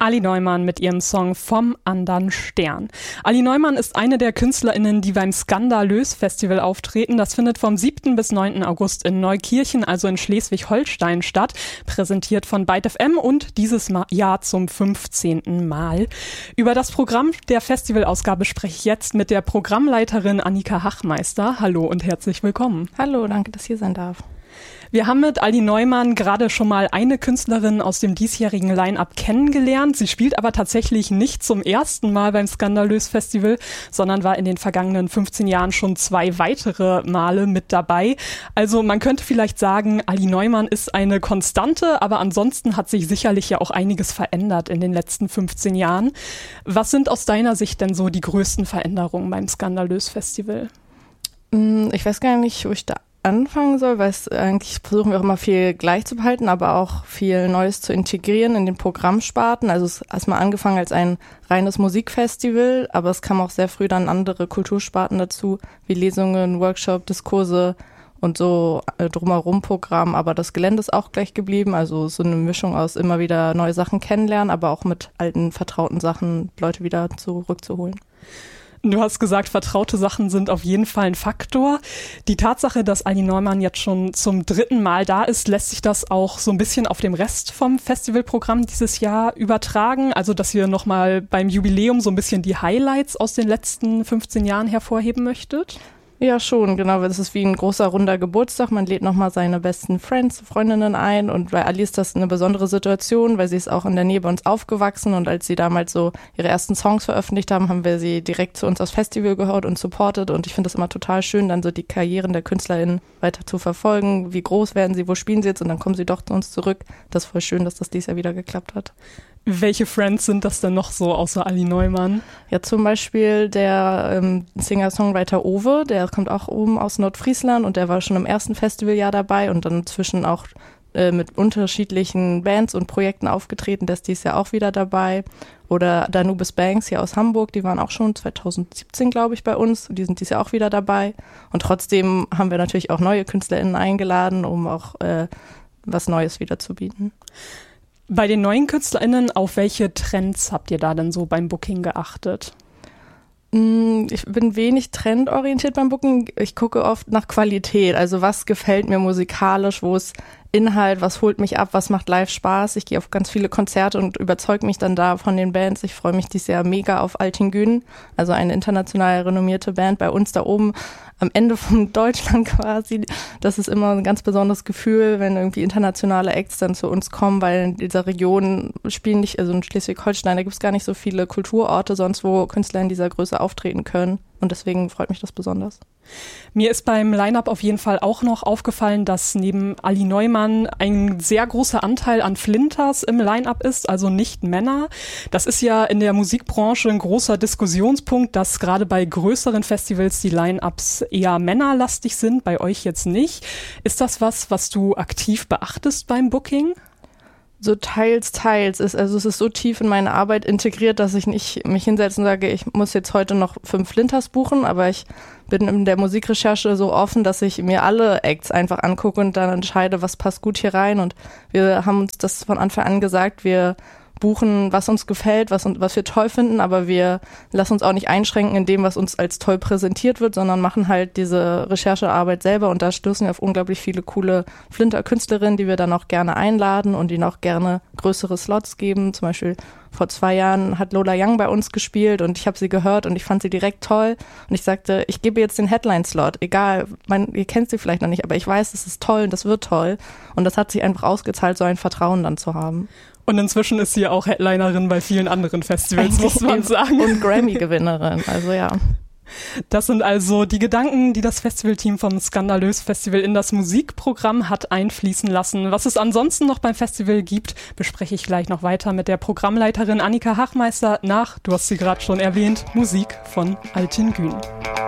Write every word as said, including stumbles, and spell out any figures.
Ali Neumann mit ihrem Song Vom andern Stern. Ali Neumann ist eine der KünstlerInnen, die beim Skandalös Festival auftreten. Das findet vom siebten bis neunten August in Neukirchen, also in Schleswig-Holstein statt. Präsentiert von Byte F M und dieses Jahr zum fünfzehnten Mal. Über das Programm der Festivalausgabe spreche ich jetzt mit der Programmleiterin Annika Hachmeister. Hallo und herzlich willkommen. Hallo, danke, dass ich hier sein darf. Wir haben mit Ali Neumann gerade schon mal eine Künstlerin aus dem diesjährigen Line-Up kennengelernt. Sie spielt aber tatsächlich nicht zum ersten Mal beim Skandalös Festival, sondern war in den vergangenen fünfzehn Jahren schon zwei weitere Male mit dabei. Also man könnte vielleicht sagen, Ali Neumann ist eine Konstante, aber ansonsten hat sich sicherlich ja auch einiges verändert in den letzten fünfzehn Jahren. Was sind aus deiner Sicht denn so die größten Veränderungen beim Skandalös Festival? Ich weiß gar nicht, wo ich da anfangen soll, weil es eigentlich versuchen wir auch immer viel gleich zu behalten, aber auch viel Neues zu integrieren in den Programmsparten. Also es ist erstmal angefangen als ein reines Musikfestival, aber es kamen auch sehr früh dann andere Kultursparten dazu, wie Lesungen, Workshop, Diskurse und so drumherum Programm. Aber das Gelände ist auch gleich geblieben, also so eine Mischung aus immer wieder neue Sachen kennenlernen, aber auch mit alten, vertrauten Sachen Leute wieder zurückzuholen. Du hast gesagt, vertraute Sachen sind auf jeden Fall ein Faktor. Die Tatsache, dass Ali Neumann jetzt schon zum dritten Mal da ist, lässt sich das auch so ein bisschen auf dem Rest vom Festivalprogramm dieses Jahr übertragen? Also, dass ihr nochmal beim Jubiläum so ein bisschen die Highlights aus den letzten fünfzehn Jahren hervorheben möchtet? Ja, schon, genau. Das ist wie ein großer, runder Geburtstag. Man lädt nochmal seine besten Friends, Freundinnen ein. Und bei Ali ist das eine besondere Situation, weil sie ist auch in der Nähe bei uns aufgewachsen. Und als sie damals so ihre ersten Songs veröffentlicht haben, haben wir sie direkt zu uns aufs Festival geholt und supportet. Und ich finde das immer total schön, dann so die Karrieren der KünstlerInnen weiter zu verfolgen. Wie groß werden sie, wo spielen sie jetzt? Und dann kommen sie doch zu uns zurück. Das ist voll schön, dass das dieses Jahr wieder geklappt hat. Welche Friends sind das denn noch so außer Ali Neumann? Ja, zum Beispiel der ähm, Singer-Songwriter Owe, der kommt auch oben aus Nordfriesland und der war schon im ersten Festivaljahr dabei und dann inzwischen auch äh, mit unterschiedlichen Bands und Projekten aufgetreten, der ist dieses Jahr auch wieder dabei. Oder Danubis Banks hier aus Hamburg, die waren auch schon zwanzig siebzehn, glaube ich, bei uns und die sind dieses Jahr auch wieder dabei. Und trotzdem haben wir natürlich auch neue KünstlerInnen eingeladen, um auch äh, was Neues wieder zu bieten. Bei den neuen KünstlerInnen, auf welche Trends habt ihr da denn so beim Booking geachtet? Ich bin wenig trendorientiert beim Booking. Ich gucke oft nach Qualität. Also was gefällt mir musikalisch, wo ist Inhalt, was holt mich ab, was macht live Spaß. Ich gehe auf ganz viele Konzerte und überzeuge mich dann da von den Bands. Ich freue mich dieses Jahr mega auf Altingün, also eine international renommierte Band bei uns da oben am Ende von Deutschland quasi. Das ist immer ein ganz besonderes Gefühl, wenn irgendwie internationale Acts dann zu uns kommen, weil in dieser Region spielen nicht, also in Schleswig-Holstein, da gibt es gar nicht so viele Kulturorte sonst, wo Künstler in dieser Größe auftreten können. Und deswegen freut mich das besonders. Mir ist beim Line-Up auf jeden Fall auch noch aufgefallen, dass neben Ali Neumann ein sehr großer Anteil an Flinters im Line-Up ist, also nicht Männer. Das ist ja in der Musikbranche ein großer Diskussionspunkt, dass gerade bei größeren Festivals die Line-Ups eher männerlastig sind, bei euch jetzt nicht. Ist das was, was du aktiv beachtest beim Booking? So teils, teils ist, also es ist so tief in meine Arbeit integriert, dass ich nicht mich hinsetze und sage, ich muss jetzt heute noch fünf Flinters buchen, aber ich bin in der Musikrecherche so offen, dass ich mir alle Acts einfach angucke und dann entscheide, was passt gut hier rein und wir haben uns das von Anfang an gesagt, wir buchen, was uns gefällt, was, was wir toll finden, aber wir lassen uns auch nicht einschränken in dem, was uns als toll präsentiert wird, sondern machen halt diese Recherchearbeit selber und da stoßen wir auf unglaublich viele coole Flinter-Künstlerinnen, die wir dann auch gerne einladen und ihnen auch gerne größere Slots geben. Zum Beispiel vor zwei Jahren hat Lola Young bei uns gespielt und ich habe sie gehört und ich fand sie direkt toll und ich sagte, ich gebe jetzt den Headline-Slot, egal, mein, ihr kennt sie vielleicht noch nicht, aber ich weiß, das ist toll und das wird toll und das hat sich einfach ausgezahlt, so ein Vertrauen dann zu haben. Und inzwischen ist sie ja auch Headlinerin bei vielen anderen Festivals, muss man sagen. Und Grammy-Gewinnerin, also ja. Das sind also die Gedanken, die das Festivalteam vom Skandalös Festival in das Musikprogramm hat einfließen lassen. Was es ansonsten noch beim Festival gibt, bespreche ich gleich noch weiter mit der Programmleiterin Annika Hachmeister nach, du hast sie gerade schon erwähnt, Musik von Altingün.